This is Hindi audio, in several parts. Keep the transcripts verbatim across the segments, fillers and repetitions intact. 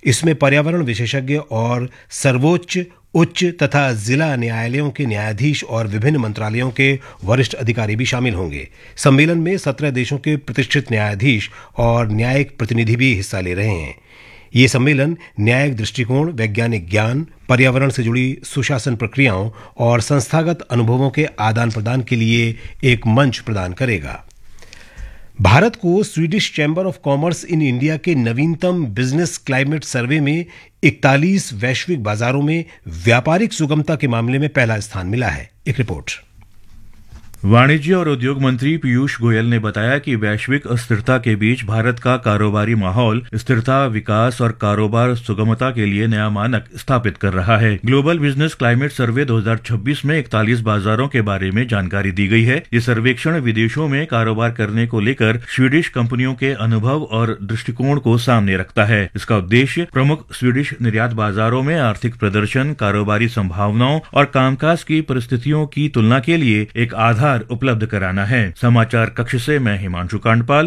इसमें पर्यावरण विशेषज्ञ और सर्वोच्च, उच्च तथा जिला न्यायालयों के न्यायाधीश और विभिन्न मंत्रालयों के वरिष्ठ अधिकारी भी शामिल होंगे। सम्मेलन में सत्रह देशों के प्रतिष्ठित न्यायाधीश और न्यायिक प्रतिनिधि भी हिस्सा ले रहे हैं। ये सम्मेलन न्यायिक दृष्टिकोण, वैज्ञानिक ज्ञान, पर्यावरण से जुड़ी सुशासन प्रक्रियाओं और संस्थागत अनुभवों के आदान प्रदान के लिए एक मंच प्रदान करेगा। भारत को Swedish chamber of commerce in India के नवीनतम बिजनेस क्लाइमेट सर्वे में इकतालीस वैश्विक बाजारों में व्यापारिक सुगमता के मामले में पहला स्थान मिला है। एक रिपोर्ट। वाणिज्य और उद्योग मंत्री पीयूष गोयल ने बताया कि वैश्विक अस्थिरता के बीच भारत का कारोबारी माहौल स्थिरता, विकास और कारोबार सुगमता के लिए नया मानक स्थापित कर रहा है। ग्लोबल बिजनेस क्लाइमेट सर्वे दो हज़ार छब्बीस में इकतालीस बाजारों के बारे में जानकारी दी गई है। ये सर्वेक्षण विदेशों में कारोबार करने को लेकर स्वीडिश कंपनियों के अनुभव और दृष्टिकोण को सामने रखता है। इसका उद्देश्य प्रमुख स्वीडिश निर्यात बाजारों में आर्थिक प्रदर्शन, कारोबारी संभावनाओं और कामकाज की परिस्थितियों की तुलना के लिए एक आधार उपलब्ध कराना है। समाचार कक्ष से मैं हिमांशु कांडपाल।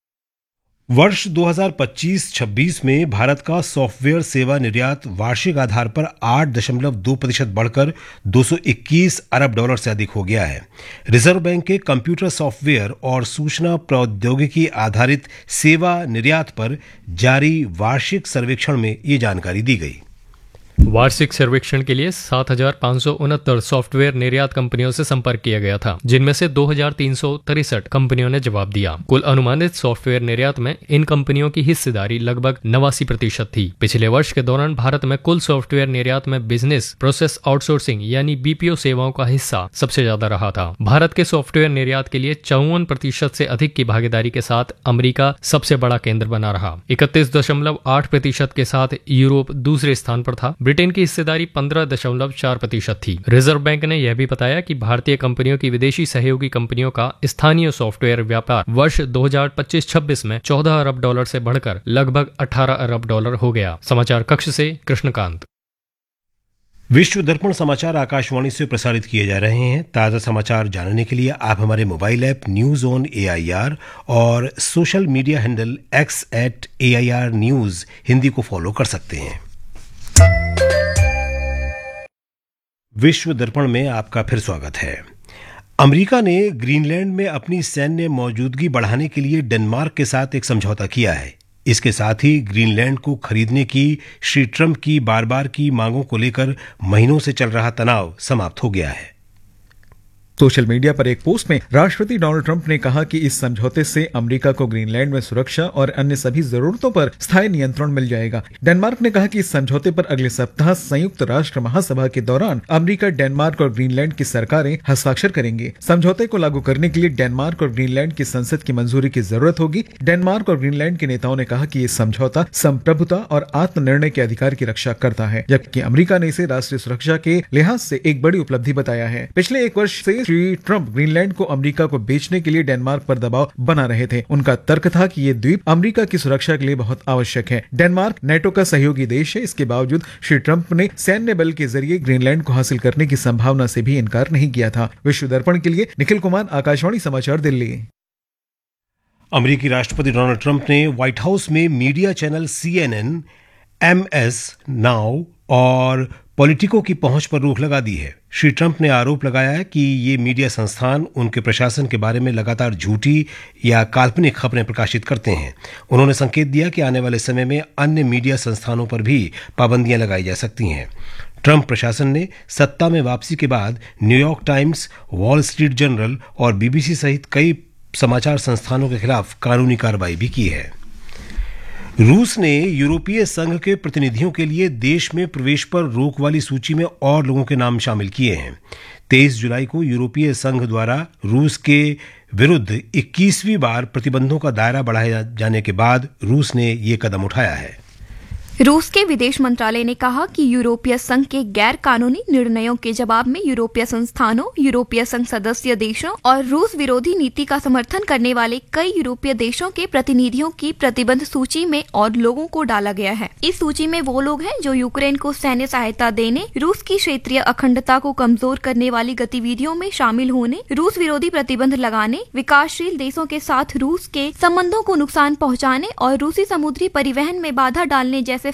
वर्ष दो हज़ार पच्चीस छब्बीस में भारत का सॉफ्टवेयर सेवा निर्यात वार्षिक आधार पर आठ दशमलव दो प्रतिशत बढ़कर दो सौ इक्कीस अरब डॉलर से अधिक हो गया है। रिजर्व बैंक के कंप्यूटर सॉफ्टवेयर और सूचना प्रौद्योगिकी आधारित सेवा निर्यात पर जारी वार्षिक सर्वेक्षण में ये जानकारी दी गई। वार्षिक सर्वेक्षण के लिए सात हजार पाँच सौ उनहत्तर सॉफ्टवेयर निर्यात कंपनियों से संपर्क किया गया था, जिनमें से दो हजार तीन सौ तिरसठ कंपनियों ने जवाब दिया। कुल अनुमानित सॉफ्टवेयर निर्यात में इन कंपनियों की हिस्सेदारी लगभग नवासी प्रतिशत थी। पिछले वर्ष के दौरान भारत में कुल सॉफ्टवेयर निर्यात में बिजनेस प्रोसेस आउटसोर्सिंग यानी बीपीओ सेवाओं का हिस्सा सबसे ज्यादा रहा था। भारत के सॉफ्टवेयर निर्यात के लिए चौवन प्रतिशत से अधिक की भागीदारी के साथ अमेरिका सबसे बड़ा केंद्र बना रहा। इकतीस दशमलव आठ प्रतिशत के साथ यूरोप दूसरे स्थान पर था। ब्रिटेन की हिस्सेदारी पंद्रह दशमलव चार प्रतिशत थी। रिजर्व बैंक ने यह भी बताया कि भारतीय कंपनियों की विदेशी सहयोगी कंपनियों का स्थानीय सॉफ्टवेयर व्यापार वर्ष दो हज़ार पच्चीस छब्बीस में चौदह अरब डॉलर से बढ़कर लगभग अठारह अरब डॉलर हो गया। समाचार कक्ष से कृष्णकांत। विश्व दर्पण समाचार आकाशवाणी से प्रसारित किए जा रहे हैं। ताज़ा समाचार जानने के लिए आप हमारे mobile app news on A I R और social media handle x eight A I R news Hindi को फॉलो कर सकते हैं। विश्व दर्पण में आपका फिर स्वागत है। अमेरिका ने ग्रीनलैंड में अपनी सैन्य मौजूदगी बढ़ाने के लिए डेनमार्क के साथ एक समझौता किया है। इसके साथ ही ग्रीनलैंड को खरीदने की श्री ट्रंप की बार बार की मांगों को लेकर महीनों से चल रहा तनाव समाप्त हो गया है। सोशल मीडिया पर एक पोस्ट में राष्ट्रपति डोनाल्ड ट्रंप ने कहा कि इस समझौते से अमेरिका को ग्रीनलैंड में सुरक्षा और अन्य सभी जरूरतों पर स्थायी नियंत्रण मिल जाएगा। डेनमार्क ने कहा कि इस समझौते पर अगले सप्ताह संयुक्त राष्ट्र महासभा के दौरान अमेरिका, डेनमार्क और ग्रीनलैंड की सरकारें हस्ताक्षर करेंगे। समझौते को लागू करने के लिए डेनमार्क और ग्रीनलैंड की संसद की मंजूरी की जरूरत होगी। डेनमार्क और ग्रीनलैंड के नेताओं ने कहा कि ये समझौता संप्रभुता और आत्मनिर्णय के अधिकार की रक्षा करता है, जबकि अमेरिका ने इसे राष्ट्रीय सुरक्षा के लिहाज से एक बड़ी उपलब्धि बताया है। पिछले एक वर्ष से श्री ट्रंप ग्रीनलैंड को अमेरिका को बेचने के लिए डेनमार्क पर दबाव बना रहे थे। उनका तर्क था कि ये द्वीप अमेरिका की सुरक्षा के लिए बहुत आवश्यक है। डेनमार्क नेटो का सहयोगी देश है। इसके बावजूद श्री ट्रंप ने सैन्य बल के जरिए ग्रीनलैंड को हासिल करने की संभावना से भी इनकार नहीं किया था। विश्व दर्पण के लिए निखिल कुमार, आकाशवाणी समाचार, दिल्ली। अमेरिकी राष्ट्रपति डोनाल्ड ट्रंप ने व्हाइट हाउस में media channel C N N, M S now और पॉलिटिको की पहुंच पर रोक लगा दी है। श्री ट्रंप ने आरोप लगाया है कि ये मीडिया संस्थान उनके प्रशासन के बारे में लगातार झूठी या काल्पनिक खबरें प्रकाशित करते हैं। उन्होंने संकेत दिया कि आने वाले समय में अन्य मीडिया संस्थानों पर भी पाबंदियां लगाई जा सकती हैं। ट्रंप प्रशासन ने सत्ता में वापसी के बाद New York times, wall street journal और बीबीसी सहित कई समाचार संस्थानों के खिलाफ कानूनी कार्रवाई भी की है। रूस ने यूरोपीय संघ के प्रतिनिधियों के लिए देश में प्रवेश पर रोक वाली सूची में और लोगों के नाम शामिल किए हैं। तेईस जुलाई को यूरोपीय संघ द्वारा रूस के विरुद्ध इक्कीसवीं बार प्रतिबंधों का दायरा बढ़ाए जाने के बाद रूस ने ये कदम उठाया है। रूस के विदेश मंत्रालय ने कहा कि यूरोपीय संघ के गैर कानूनी निर्णयों के जवाब में यूरोपीय संस्थानों, यूरोपीय संघ सदस्य देशों और रूस विरोधी नीति का समर्थन करने वाले कई यूरोपीय देशों के प्रतिनिधियों की प्रतिबंध सूची में और लोगों को डाला गया है। इस सूची में वो लोग हैं जो यूक्रेन को सैन्य सहायता देने, रूस की क्षेत्रीय अखंडता को कमजोर करने वाली गतिविधियों में शामिल होने, रूस विरोधी प्रतिबंध लगाने, विकासशील देशों के साथ रूस के संबंधों को नुकसान पहुँचाने और रूसी समुद्री परिवहन में बाधा डालने जैसे